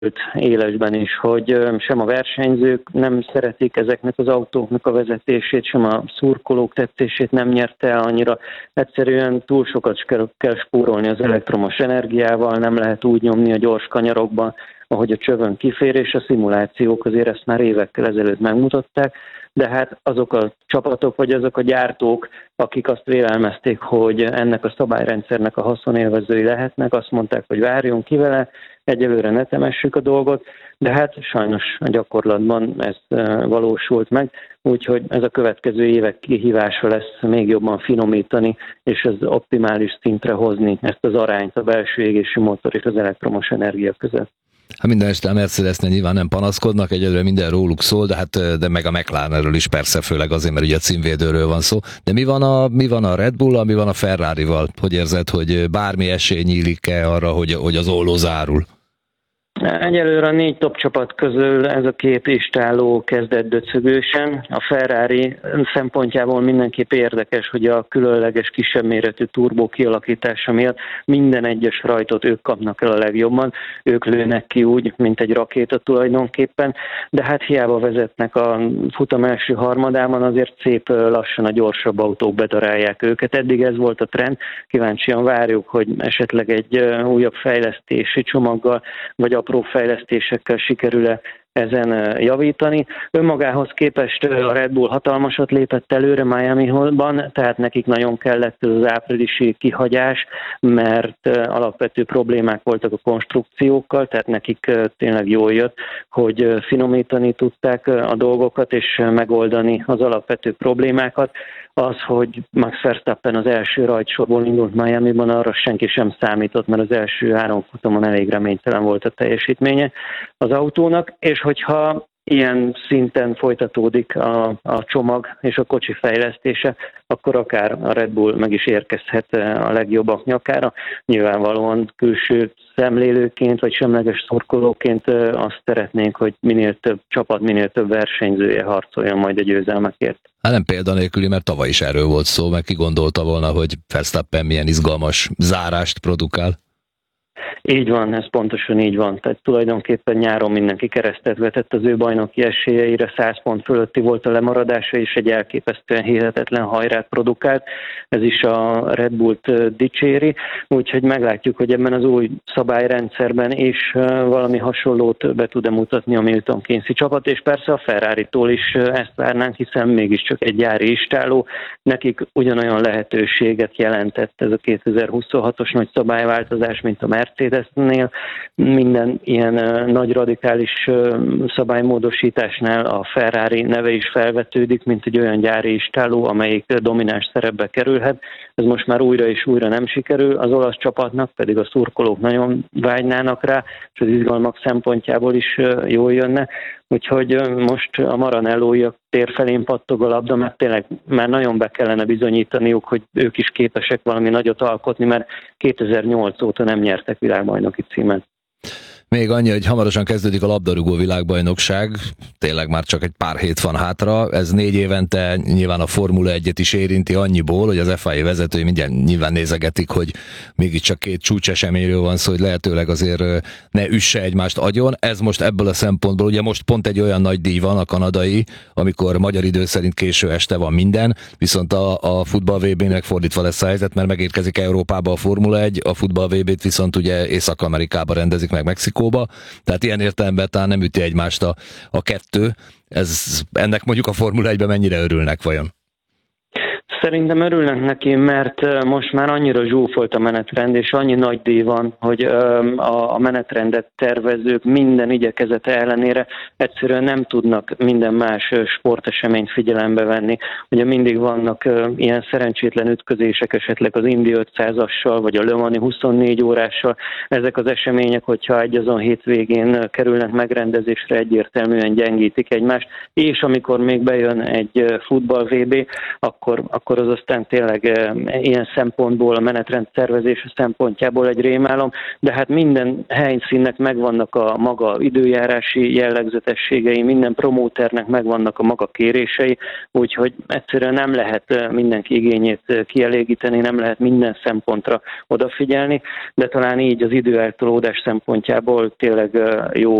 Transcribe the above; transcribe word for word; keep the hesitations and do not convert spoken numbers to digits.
élesben is, hogy sem a versenyzők nem szeretik ezeknek az autóknak a vezetését, sem a szurkolók tetszését nem nyerte el annyira. Egyszerűen túl sokat kell spórolni az elektromos energiával, nem lehet úgy nyomni a gyors kanyarokban, ahogy a csövön kifér, és a szimulációk azért ezt már évekkel ezelőtt megmutatták, de hát azok a csapatok, vagy azok a gyártók, akik azt vélelmezték, hogy ennek a szabályrendszernek a haszonélvezői lehetnek, azt mondták, hogy várjunk ki vele, egyelőre ne temessük a dolgot, de hát sajnos a gyakorlatban ez valósult meg, úgyhogy ez a következő évek kihívása lesz még jobban finomítani, és az optimális szintre hozni ezt az arányt a belső égésű motor és az elektromos energia között. Hát minden este a Mercedesnél nyilván nem panaszkodnak, egyelőre minden róluk szól, de hát de meg a McLarenről is persze, főleg azért, mert ugye a címvédőről van szó. De mi van a, mi van a Red Bull, mi van a Ferrarival? Hogy érzed, hogy bármi esély nyílik-e arra, hogy, hogy az olló zárul? Egyelőre a négy top csapat közül ez a két istálló kezdett döcögősen. A Ferrari szempontjából mindenképp érdekes, hogy a különleges kisebb méretű turbó kialakítása miatt minden egyes rajtot ők kapnak el a legjobban. Ők lőnek ki úgy, mint egy rakéta tulajdonképpen, de hát hiába vezetnek a futam első harmadában, azért szép lassan a gyorsabb autók bedarálják őket. Eddig ez volt a trend, kíváncsian várjuk, hogy esetleg egy újabb fejlesztési csomaggal, vagy apró fejlesztésekkel sikerül-e ezen javítani. Önmagához képest a Red Bull hatalmasat lépett előre Miamiban, tehát nekik nagyon kellett ez az áprilisi kihagyás, mert alapvető problémák voltak a konstrukciókkal, tehát nekik tényleg jól jött, hogy finomítani tudták a dolgokat és megoldani az alapvető problémákat. Az, hogy Max Verstappen az első rajtsorból indult Miamiban, arra senki sem számított, mert az első három futamon elég reménytelen volt a teljesítménye az autónak, és hogyha ilyen szinten folytatódik a, a csomag és a kocsi fejlesztése, akkor akár a Red Bull meg is érkezhet a legjobbak nyakára. Nyilvánvalóan külső szemlélőként vagy semleges szurkolóként azt szeretnénk, hogy minél több csapat, minél több versenyzője harcoljon majd a győzelmekért. Hát nem példanélküli, mert tavaly is erről volt szó, meg ki gondolta volna, hogy Verstappen milyen izgalmas zárást produkál. Így van, ez pontosan így van. Tehát tulajdonképpen nyáron mindenki keresztet vetett az ő bajnoki esélyeire, száz pont fölötti volt a lemaradása, és egy elképesztően hihetetlen hajrát produkált. Ez is a Red Bullt dicséri, úgyhogy meglátjuk, hogy ebben az új szabályrendszerben is valami hasonlót be tud-e mutatni a Milton Keynes-i csapat, és persze a Ferraritól is ezt várnánk, hiszen mégiscsak egy gyári istálló. Nekik ugyanolyan lehetőséget jelentett ez a kétezer-huszonhatos nagy szabályváltozás, mint a Mercedesnél. Minden ilyen nagy radikális szabálymódosításnál a Ferrari neve is felvetődik, mint egy olyan gyári istálló, amelyik domináns szerepbe kerülhet. Ez most már újra és újra nem sikerül, az olasz csapatnak pedig a szurkolók nagyon vágynának rá, és az izgalmak szempontjából is jól jönne. Úgyhogy most a Maranellóiak tér felén pattog a labda, mert tényleg már nagyon be kellene bizonyítaniuk, hogy ők is képesek valami nagyot alkotni, mert kétezer-nyolc óta nem nyertek világbajnoki címet. Még annyi, hogy hamarosan kezdődik a labdarúgó világbajnokság, tényleg már csak egy pár hét van hátra, ez négy évente nyilván a Formula egyet is érinti annyiból, hogy az ef i á vezetői mindjárt nyilván nézegetik, hogy mégiscsak két csúcseseményről van szó, hogy lehetőleg azért ne üsse egymást agyon. Ez most ebből a szempontból, ugye most pont egy olyan nagy díj van, a kanadai, amikor magyar idő szerint késő este van minden, viszont a, a futball vé bének fordítva lesz a helyzet, mert megérkezik Európába a Formula egy, a futball vé bét viszont ugye Észak-Amerikába rendezik meg Mexikóba. Tehát ilyen értelemben talán nem üti egymást a, a kettő. Ez, ennek mondjuk a Formula egyben mennyire örülnek vajon? Szerintem örülnek neki, mert most már annyira zsúfolt a menetrend, és annyi nagy díj van, hogy a menetrendet tervezők minden igyekezete ellenére egyszerűen nem tudnak minden más sporteseményt figyelembe venni. Ugye mindig vannak ilyen szerencsétlen ütközések, esetleg az Indy ötszázassal, vagy a Le Mans huszonnégy órással. Ezek az események, hogyha egy azon hétvégén kerülnek megrendezésre, egyértelműen gyengítik egymást, és amikor még bejön egy futball vé bé, akkor, akkor akkor az aztán tényleg ilyen szempontból, a menetrend tervezés szempontjából egy rémálom, de hát minden helyszínnek megvannak a maga időjárási jellegzetességei, minden promóternek megvannak a maga kérései, úgyhogy egyszerűen nem lehet mindenki igényét kielégíteni, nem lehet minden szempontra odafigyelni, de talán így az időeltolódás szempontjából tényleg jó